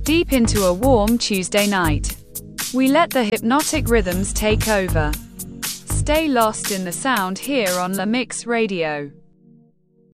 deep into a warm Tuesday night. We let the hypnotic rhythms take over. Stay lost in the sound here on La Mix Radio.